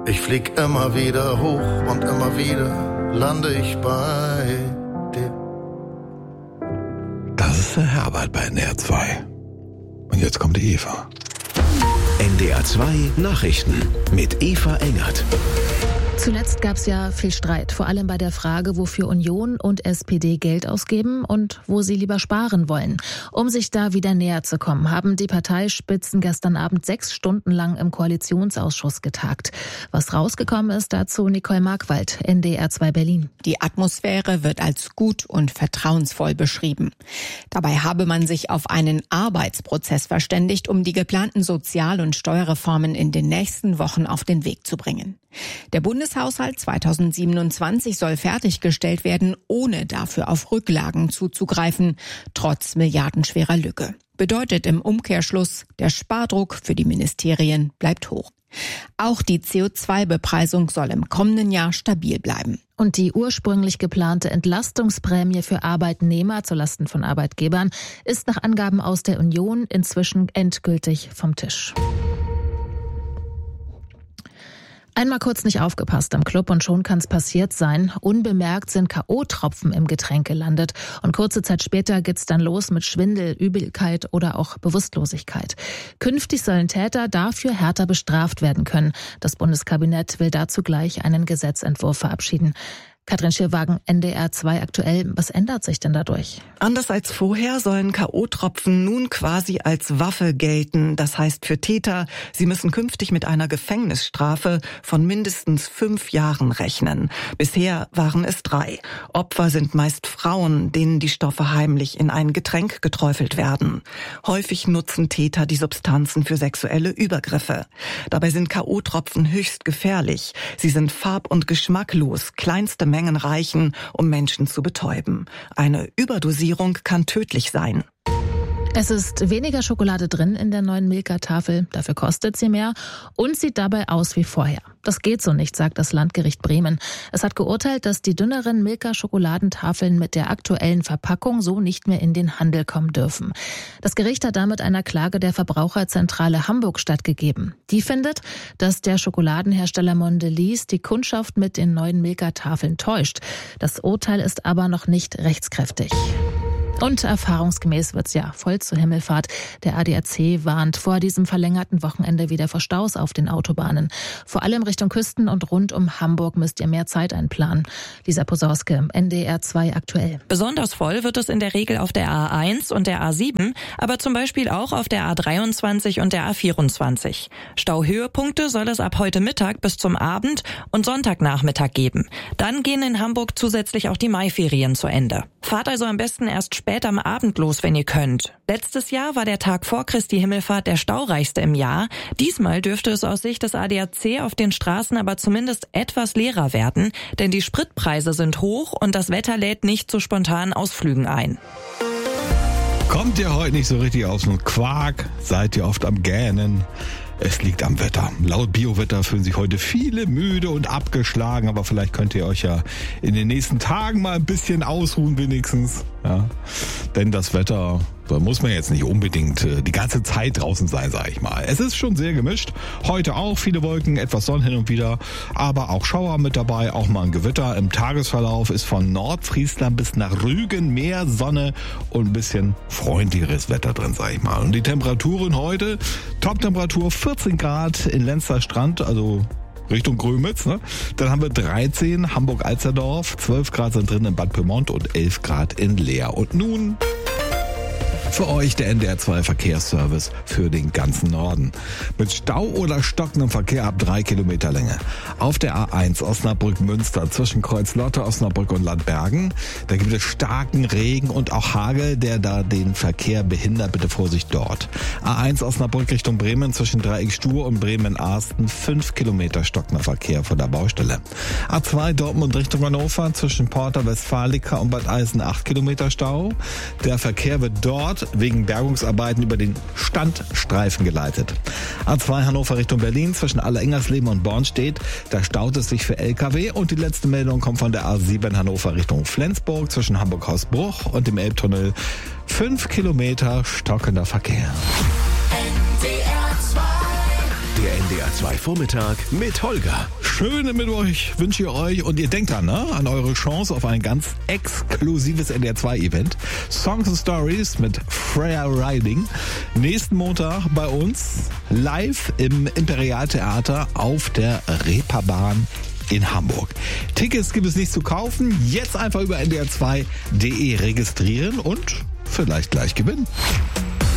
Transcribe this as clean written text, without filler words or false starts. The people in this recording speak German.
Ich flieg immer wieder hoch und immer wieder lande ich bei dir. Das ist der Herbert bei NDR 2. Und jetzt kommt die Eva. NDR 2 Nachrichten mit Eva Engert. Zuletzt gab es ja viel Streit, vor allem bei der Frage, wofür Union und SPD Geld ausgeben und wo sie lieber sparen wollen. Um sich da wieder näher zu kommen, haben die Parteispitzen gestern Abend 6 Stunden lang im Koalitionsausschuss getagt. Was rausgekommen ist, dazu Nicole Markwald, NDR 2 Berlin. Die Atmosphäre wird als gut und vertrauensvoll beschrieben. Dabei habe man sich auf einen Arbeitsprozess verständigt, um die geplanten Sozial- und Steuerreformen in den nächsten Wochen auf den Weg zu bringen. Der Bundeshaushalt 2027 soll fertiggestellt werden, ohne dafür auf Rücklagen zuzugreifen, trotz milliardenschwerer Lücke. Bedeutet im Umkehrschluss, der Spardruck für die Ministerien bleibt hoch. Auch die CO2-Bepreisung soll im kommenden Jahr stabil bleiben. Und die ursprünglich geplante Entlastungsprämie für Arbeitnehmer zulasten von Arbeitgebern ist nach Angaben aus der Union inzwischen endgültig vom Tisch. Einmal kurz nicht aufgepasst im Club und schon kann's passiert sein. Unbemerkt sind K.O.-Tropfen im Getränk gelandet. Und kurze Zeit später geht's dann los mit Schwindel, Übelkeit oder auch Bewusstlosigkeit. Künftig sollen Täter dafür härter bestraft werden können. Das Bundeskabinett will dazu gleich einen Gesetzentwurf verabschieden. Katrin Schirwagen, NDR 2 aktuell. Was ändert sich denn dadurch? Anders als vorher sollen K.O.-Tropfen nun quasi als Waffe gelten. Das heißt für Täter, sie müssen künftig mit einer Gefängnisstrafe von mindestens 5 Jahren rechnen. Bisher waren es 3. Opfer sind meist Frauen, denen die Stoffe heimlich in ein Getränk geträufelt werden. Häufig nutzen Täter die Substanzen für sexuelle Übergriffe. Dabei sind K.O.-Tropfen höchst gefährlich. Sie sind farb- und geschmacklos, kleinste Mengen reichen, um Menschen zu betäuben. Eine Überdosierung kann tödlich sein. Es ist weniger Schokolade drin in der neuen Milka-Tafel, dafür kostet sie mehr und sieht dabei aus wie vorher. Das geht so nicht, sagt das Landgericht Bremen. Es hat geurteilt, dass die dünneren Milka-Schokoladentafeln mit der aktuellen Verpackung so nicht mehr in den Handel kommen dürfen. Das Gericht hat damit einer Klage der Verbraucherzentrale Hamburg stattgegeben. Die findet, dass der Schokoladenhersteller Mondelez die Kundschaft mit den neuen Milka-Tafeln täuscht. Das Urteil ist aber noch nicht rechtskräftig. Und erfahrungsgemäß wird's ja voll zur Himmelfahrt. Der ADAC warnt vor diesem verlängerten Wochenende wieder vor Staus auf den Autobahnen. Vor allem Richtung Küsten und rund um Hamburg müsst ihr mehr Zeit einplanen. Lisa Posorske, NDR 2 aktuell. Besonders voll wird es in der Regel auf der A1 und der A7, aber zum Beispiel auch auf der A23 und der A24. Stauhöhepunkte soll es ab heute Mittag bis zum Abend und Sonntagnachmittag geben. Dann gehen in Hamburg zusätzlich auch die Maiferien zu Ende. Fahrt also am besten erst spät am Abend los, wenn ihr könnt. Letztes Jahr war der Tag vor Christi Himmelfahrt der staureichste im Jahr. Diesmal dürfte es aus Sicht des ADAC auf den Straßen aber zumindest etwas leerer werden, denn die Spritpreise sind hoch und das Wetter lädt nicht zu spontanen Ausflügen ein. Kommt ihr heute nicht so richtig aus dem Quark? Seid ihr oft am Gähnen? Es liegt am Wetter. Laut Biowetter fühlen sich heute viele müde und abgeschlagen, aber vielleicht könnt ihr euch ja in den nächsten Tagen mal ein bisschen ausruhen wenigstens. Ja, denn das Wetter, da muss man jetzt nicht unbedingt die ganze Zeit draußen sein, sage ich mal. Es ist schon sehr gemischt. Heute auch viele Wolken, etwas Sonne hin und wieder, aber auch Schauer mit dabei, auch mal ein Gewitter. Im Tagesverlauf ist von Nordfriesland bis nach Rügen mehr Sonne und ein bisschen freundlicheres Wetter drin, sage ich mal. Und die Temperaturen heute, Toptemperatur 14 Grad in Lenzer Strand, also Richtung Grömitz, ne? Dann haben wir 13 Hamburg-Alsterdorf, 12 Grad sind drin in Bad Pyrmont und 11 Grad in Leer. Und nun für euch der NDR 2 Verkehrsservice für den ganzen Norden. Mit Stau oder stockendem Verkehr ab 3 Kilometer Länge. Auf der A1 Osnabrück-Münster zwischen Kreuz-Lotte, Osnabrück und Landbergen. Da gibt es starken Regen und auch Hagel, der da den Verkehr behindert. Bitte Vorsicht dort. A1 Osnabrück Richtung Bremen zwischen Dreieck-Stur und Bremen-Arsten. 5 Kilometer stockender Verkehr von der Baustelle. A2 Dortmund Richtung Hannover zwischen Porta Westfalica und Bad Eisen 8 Kilometer Stau. Der Verkehr wird dort wegen Bergungsarbeiten über den Standstreifen geleitet. A2 Hannover Richtung Berlin zwischen Aller-Ingersleben und Bornstedt. Da staut es sich für LKW und die letzte Meldung kommt von der A7 Hannover Richtung Flensburg zwischen Hamburg-Hausbruch und dem Elbtunnel. 5 Kilometer stockender Verkehr. Der NDR NDR 2 Vormittag mit Holger. Schöne mit euch wünsche ich euch und ihr denkt an eure Chance auf ein ganz exklusives NDR 2 Event. Songs and Stories mit Freya Riding. Nächsten Montag bei uns live im Imperialtheater auf der Reeperbahn in Hamburg. Tickets gibt es nicht zu kaufen. Jetzt einfach über ndr2.de registrieren und vielleicht gleich gewinnen.